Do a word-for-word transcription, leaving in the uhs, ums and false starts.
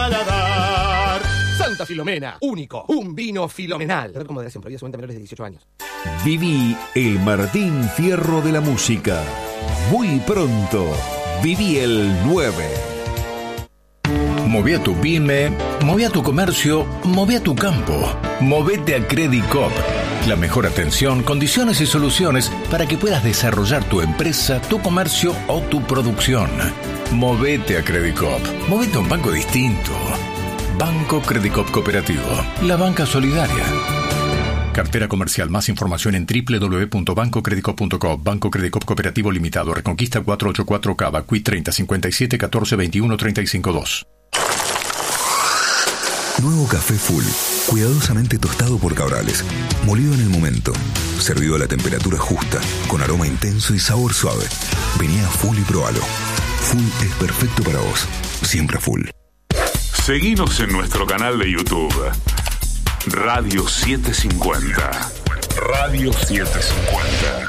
Paladar. Santa Filomena, único, un vino filomenal. Red con moderación, prohibida su venta a menores de dieciocho años. Viví el Martín Fierro de la música. Muy pronto, viví el nueve. Moví a tu pyme, moví a tu comercio, moví a tu campo. Movete a Credicop. La mejor atención, condiciones y soluciones para que puedas desarrollar tu empresa, tu comercio o tu producción. Movete a Credicop. Movete a un banco distinto. Banco Credicop Cooperativo. La banca solidaria. Cartera comercial. Más información en doble u doble u doble u punto banco credicop punto com. Banco Credicop Cooperativo Limitado. Reconquista cuatrocientos ochenta y cuatro Cava. Q I treinta cincuenta y siete catorce veintiuno treinta y cinco dos. Nuevo café Full, cuidadosamente tostado por Cabrales, molido en el momento, servido a la temperatura justa, con aroma intenso y sabor suave. Vení a Full y probalo. Full es perfecto para vos, siempre Full. Seguinos en nuestro canal de YouTube, Radio setecientos cincuenta. Radio setecientos cincuenta.